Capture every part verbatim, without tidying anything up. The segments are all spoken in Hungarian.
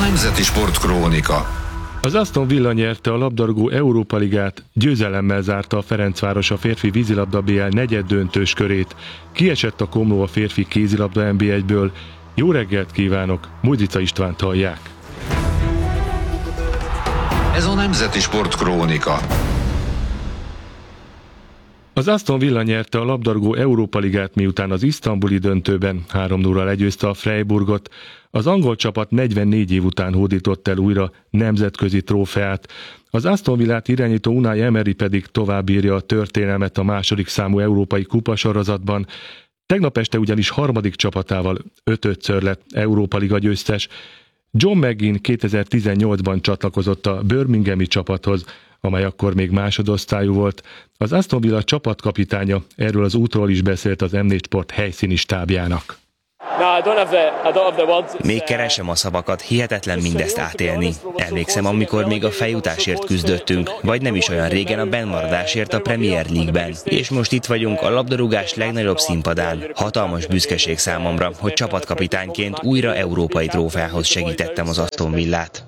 Nemzeti Sportkrónika. Az Aston Villa nyerte a labdarúgó Európa Ligát, győzelemmel zárta a Ferencváros a férfi vízilabda bé el negyeddöntős körét. Kiesett a Komló a férfi kézilabda en bé egyből. Jó reggelt kívánok, Mújdica Istvánt hallják. Ez a Nemzeti Sportkrónika. Az Aston Villa nyerte a labdarúgó Európa Ligát, miután az isztambuli döntőben három nulla legyőzte a Freiburgot. Az angol csapat negyvennégy év után hódított el újra nemzetközi trófeát. Az Aston Villát irányító Unai Emery pedig továbbírja a történelmet a második számú európai kupasorozatban. Tegnap este ugyanis harmadik csapatával ötödször lett Európa Liga győztes. John McGinn kétezer-tizennyolcban csatlakozott a birminghami csapathoz, amely akkor még másodosztályú volt. Az Aston Villa csapatkapitánya erről az útról is beszélt az em négy Sport helyszíni stábjának. Még keresem a szavakat, hihetetlen mindezt átélni. Emlékszem, amikor még a feljutásért küzdöttünk, vagy nem is olyan régen a bennmaradásért a Premier League-ben. És most itt vagyunk a labdarúgás legnagyobb színpadán. Hatalmas büszkeség számomra, hogy csapatkapitányként újra európai trófeához segítettem az Aston Villát.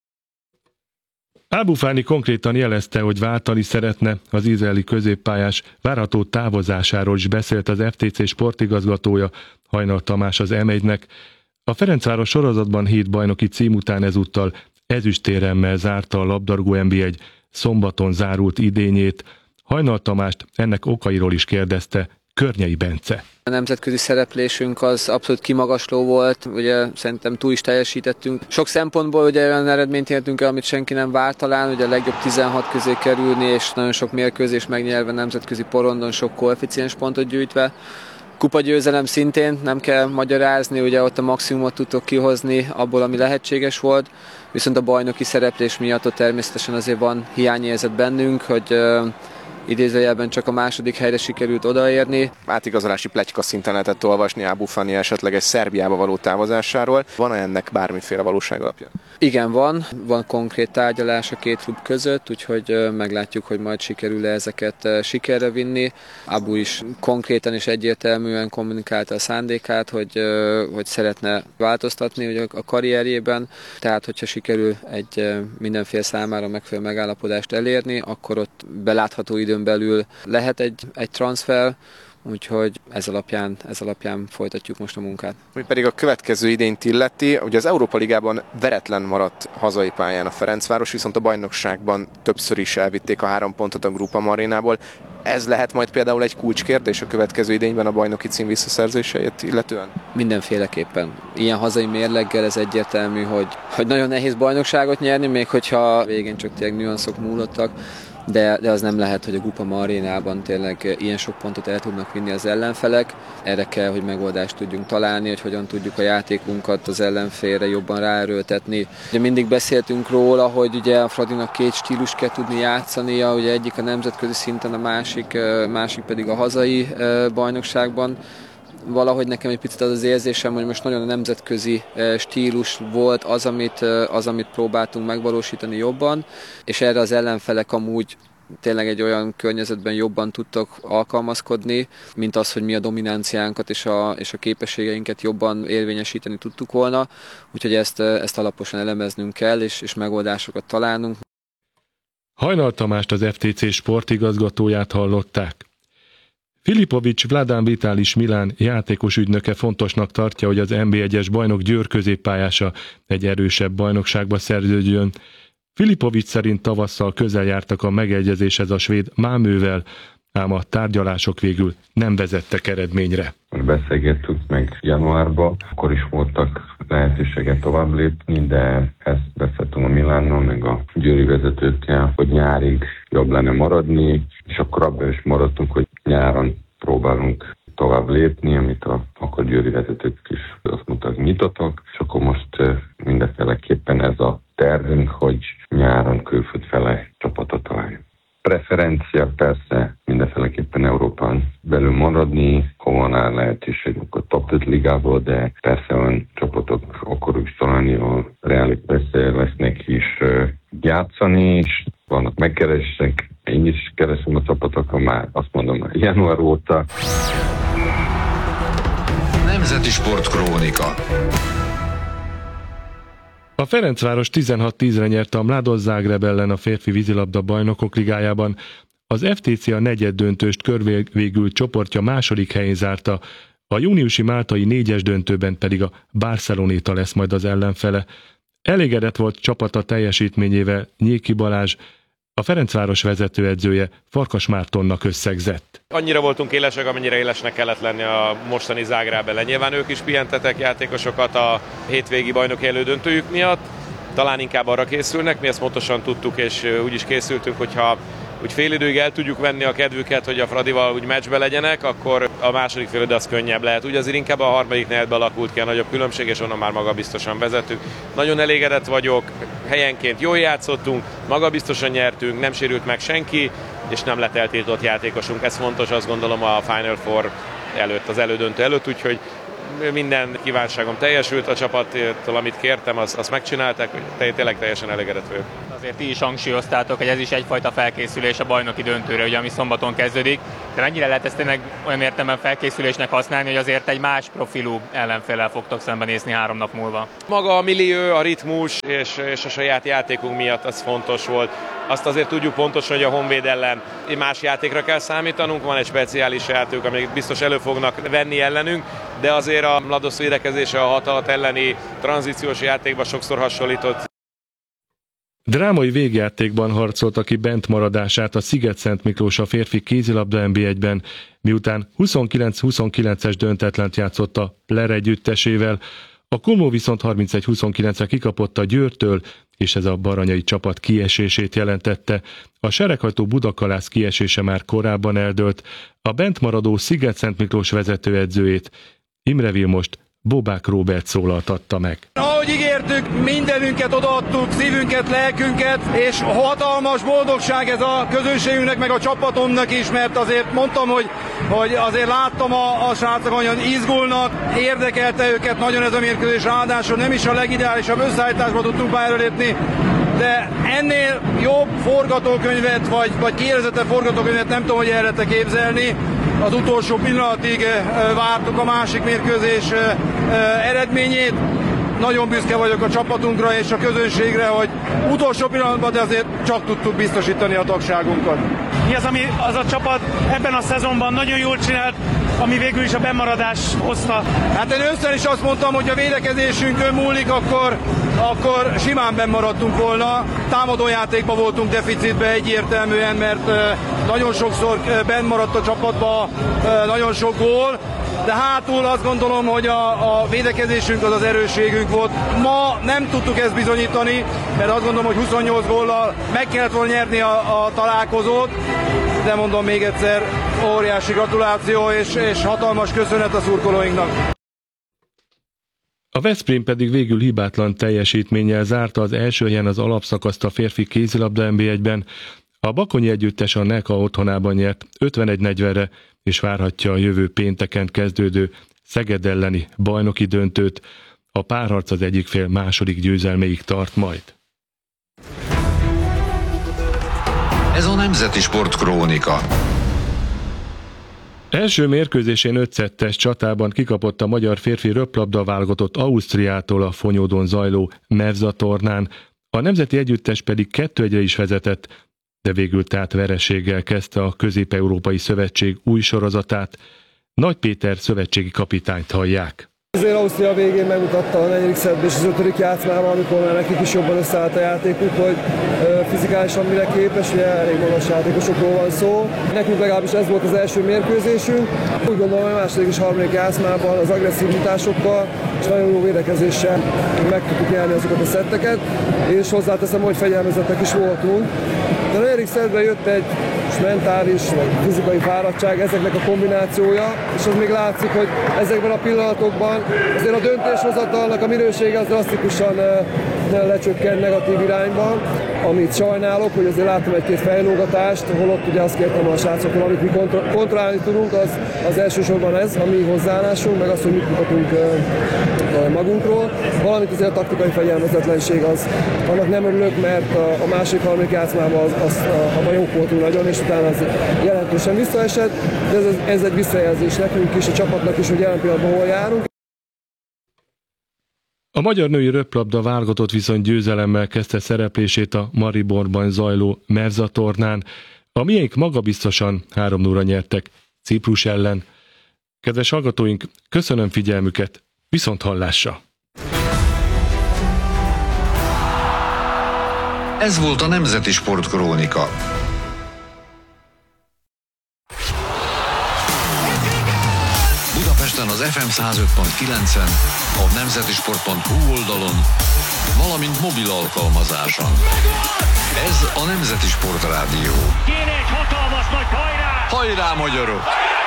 Abu Fani konkrétan jelezte, hogy váltani szeretne. Az izraeli középpályás várható távozásáról is beszélt az ef té cé sportigazgatója, Hajnal Tamás az em egynek. A Ferencváros sorozatban hét bajnoki cím után ezúttal ezüstéremmel zárta a labdarúgó en bé egy szombaton zárult idényét. Hajnal Tamást ennek okairól is kérdezte Környei Bence. A nemzetközi szereplésünk az abszolút kimagasló volt, ugye szerintem túl is teljesítettünk. Sok szempontból ugye olyan eredményt értünk el, amit senki nem várt talán, ugye a legjobb tizenhat közé kerülni, és nagyon sok mérkőzés megnyerve nemzetközi porondon, sok koeficiens pontot gyűjtve. Kupagyőzelem szintén, nem kell magyarázni, ugye ott a maximumot tudtok kihozni abból, ami lehetséges volt, viszont a bajnoki szereplés miatt ott természetesen azért van hiányérzet bennünk, hogy idézőjelben csak a második helyre sikerült odaérni. Átigazolási pletyka szinten lehetett olvasni Abu Fani esetleges Szerbiába való távozásáról. Van ennek bármiféle valóság alapja? Igen, van. Van konkrét tárgyalás a két klub között, úgyhogy meglátjuk, hogy majd sikerül ezeket sikerre vinni. Abu is konkrétan és egyértelműen kommunikálta a szándékát, hogy, hogy szeretne változtatni ugye a karrierjében. Tehát, hogyha sikerül egy mindenféle számára megfelelő megállapodást elérni, akkor ott belátható időn belül lehet egy, egy transfer, úgyhogy ez alapján, ez alapján folytatjuk most a munkát. Mi pedig a következő idényt illeti, ugye az Európa Ligában veretlen maradt hazai pályán a Ferencváros, viszont a bajnokságban többször is elvitték a három pontot a Groupama Arénából. Ez lehet majd például egy kulcskérdés a következő idényben a bajnoki cím visszaszerzéseit illetően? Mindenféleképpen. Ilyen hazai mérleggel ez egyértelmű, hogy, hogy nagyon nehéz bajnokságot nyerni, még hogyha végén csak tényleg nüanszok múlottak. De, de az nem lehet, hogy a Groupama Arénában tényleg ilyen sok pontot el tudnak vinni az ellenfelek. Erre kell, hogy megoldást tudjunk találni, hogy hogyan tudjuk a játékunkat az ellenfélre jobban ráerőltetni. Ugye mindig beszéltünk róla, hogy ugye a Fradinak két stílus kell tudni játszania, ugye egyik a nemzetközi szinten, a másik, másik pedig a hazai bajnokságban. Valahogy nekem egy picit az az érzésem, hogy most nagyon a nemzetközi stílus volt az, amit, az, amit próbáltunk megvalósítani jobban, és erre az ellenfelek amúgy tényleg egy olyan környezetben jobban tudtak alkalmazkodni, mint az, hogy mi a dominanciánkat és a, és a képességeinket jobban érvényesíteni tudtuk volna. Úgyhogy ezt, ezt alaposan elemeznünk kell, és, és megoldásokat találnunk. Hajnal Tamást, az ef té cé sportigazgatóját hallották. Filipovics Vladan Vitalis Milán játékos ügynöke fontosnak tartja, hogy az en bé egyes bajnok Győr középpályása egy erősebb bajnokságba szerződjön. Filipovics szerint tavasszal közel jártak a megegyezéshez a svéd Malmövel, ám a tárgyalások végül nem vezettek eredményre. Beszélgettük meg januárban, akkor is voltak lehetőséget tovább lépni, de ezt beszéltünk a Milánnal, meg a győri vezetőkkel, hogy nyárig jobb lenne maradni, és akkor abban is maradtunk, hogy nyáron próbálunk tovább lépni, amit a, akkor győri vezetők is azt mondták, nyitottak, és akkor most mindenféleképpen ez a tervünk, hogy nyáron külföld fele csapatot találjuk. Preferencia persze mindenféleképpen Európán belül maradni, ha van áll lehetőségünk a top öt ligából, de persze olyan csapatok akarjuk is találni, a Reális persze lesznek is játszani, és vannak megkeresések. Én is keresem a csapatokon már, azt mondom, január óta. Nemzeti Sportkrónika. A Ferencváros tizenhat tízre nyerte a Mladost Zagreb ellen a férfi vízilabda bajnokok ligájában. Az ef té cé a negyeddöntőst körvégül csoportja második helyén zárta, a júniusi máltai négyes döntőben pedig a Barceloneta lesz majd az ellenfele. Elégedett volt csapata teljesítményével Nyéki Balázs, a Ferencváros vezetőedzője Farkas Mártonnak összegzett. Annyira voltunk élesek, amennyire élesnek kellett lenni a mostani Zágráb ellen. Nyilván ők is pihentetek játékosokat a hétvégi bajnoki elődöntőjük miatt, talán inkább arra készülnek, mi ezt pontosan tudtuk, és úgy is készültünk, hogyha úgy fél időig el tudjuk venni a kedvüket, hogy a Fradival úgy meccsbe legyenek, akkor a második fél idő az könnyebb lehet. Úgy azért inkább a harmadik negyedben alakult ki a nagyobb különbség, és onnan már magabiztosan vezetünk. Nagyon elégedett vagyok, helyenként jól játszottunk, magabiztosan nyertünk, nem sérült meg senki, és nem lett eltiltott játékosunk. Ez fontos, azt gondolom, a Final Four előtt, az elődöntő előtt, úgyhogy minden kívánságom teljesült, a csapattól, amit kértem, azt, azt megcsinálták, hogy tényleg teljesen elégedett vagyok. Azért ti is hangsúlyoztátok, hogy ez is egyfajta felkészülés a bajnoki döntőre, ugye, ami szombaton kezdődik, de mennyire lehet ezt tényleg olyan értelemben felkészülésnek használni, hogy azért egy más profilú ellenféllel fogtok szembenézni három nap múlva? Maga a millió, a ritmus és, és a saját játékunk miatt az fontos volt. Azt azért tudjuk pontosan, hogy a Honvéd ellen más játékra kell számítanunk, van egy speciális játék, amelyik biztos elő fognak venni ellenünk, de azért a Mladost védekezése a hat hat elleni tranzíciós játékban sokszor hasonlított. Drámai végjátékban harcolta ki bent maradását a Sziget-Szent Miklós a férfi kézilabda en bé egyben, miután huszonkilenc huszonkilences döntetlent játszott a Pler együttesével. A Komó viszont harmincegy huszonkilencre kikapott a Győrtől, és ez a baranyai csapat kiesését jelentette. A Sereghajtó Budakalász kiesése már korábban eldőlt. A bent maradó Sziget-Szent Miklós vezetőedzőjét, Imre Vilmost, Bobák Róbert szólaltatta meg. Ahogy ígértük, mindenünket odaadtuk, szívünket, lelkünket, és hatalmas boldogság ez a közönségünknek, meg a csapatomnak is, mert azért mondtam, hogy, hogy azért láttam a, a srácok, hogy izgulnak, érdekelte őket nagyon ez a mérkőzés, ráadásul nem is a legideálisabb összeállításba tudtunk pályára lépni, de ennél jobb forgatókönyvet, vagy, vagy kiélezete forgatókönyvet nem tudom, hogy el lehet képzelni. Az utolsó pillanatig vártuk a másik mérkőzés eredményét. Nagyon büszke vagyok a csapatunkra és a közönségre, hogy utolsó pillanatban, de azért csak tudtuk biztosítani a tagságunkat. Mi az, ami az a csapat ebben a szezonban nagyon jól csinált, ami végül is a bemaradás hozta? Hát én össze is azt mondtam, hogy a védekezésünkön múlik, akkor, akkor simán bennmaradtunk volna. Támadójátékban voltunk deficitben egyértelműen, mert nagyon sokszor bennmaradt a csapatban nagyon sok gól, de hátul azt gondolom, hogy a, a védekezésünk az az erősségünk volt. Ma nem tudtuk ezt bizonyítani, mert azt gondolom, hogy huszonnyolc góllal meg kellett volna nyerni a, a találkozót, de mondom még egyszer, óriási gratuláció és, és hatalmas köszönet a szurkolóinknak. A Veszprém pedig végül hibátlan teljesítménnyel zárta az első helyen az alapszakaszt a férfi kézilabda en bé egyben. A Bakonyi együttes a Neka otthonában nyert ötvenegy negyvenre, és várhatja a jövő pénteken kezdődő Szeged elleni bajnoki döntőt. A párharc az egyik fél második győzelméig tart majd. Ez a Nemzeti Sport Krónika. Első mérkőzésén öt szettes csatában kikapott a magyar férfi röplabda válogatott Ausztriától a Fonyódon zajló Mevza tornán, a nemzeti együttes pedig kettő egyre is vezetett, de végül tehát vereséggel kezdte a Közép-Európai Szövetség új sorozatát. Nagy Péter szövetségi kapitányt hallják. Azért Ausztria végén megmutatta a negyedik szettben és az ötödik játszmában, amikor már nekik is jobban összeállt a játékuk, hogy fizikálisan mire képes, ugye elég magas játékosokról van szó. Nekünk legalábbis ez volt az első mérkőzésünk. Úgy gondolom, hogy a második és harmadik játszmában az agresszívitásokkal és nagyon jó védekezéssel meg tudtuk nyerni azokat a szetteket, és hozzáteszem, hogy fegyelmezettek is voltunk. De a negyedik szettben jött egy mentális, vagy fizikai fáradtság, ezeknek a kombinációja, és az még látszik, hogy ezekben a pillanatokban azért a döntéshozatalnak a minősége az drasztikusan lecsökken negatív irányban, amit sajnálok, hogy azért láttam egy-két fejlógatást, holott ugye azt kértem a srácoktól, amit mi kontro- kontrollálni tudunk, az, az elsősorban ez, a mi hozzáállásunk, meg az, hogy mit mutatunk magunkról, valamint azért a taktikai fegyelmezetlenség az, annak nem örülök, mert a, a másik harmadik játszmában az, az, abban jók voltunk nagyon, és utána az jelentősen visszaesett, de ez, ez egy visszajelzés nekünk is, a csapatnak is, hogy jelen pillanatban hol járunk. A magyar női röplabda válogatott viszont győzelemmel kezdte szereplését a Mariborban zajló Merza tornán. A miénk magabiztosan három nulla nyertek Ciprus ellen. Kedves hallgatóink, köszönöm figyelmüket, viszont hallásra! Ez volt a Nemzeti Sportkrónika. Budapesten az ef em száz öt pont kilencen, a nemzetisport pont hu oldalon, valamint mobil alkalmazáson. Ez a Nemzeti Sport Rádió. Kéne egy hatalmas nagy hajrá! Hajrá, magyarok!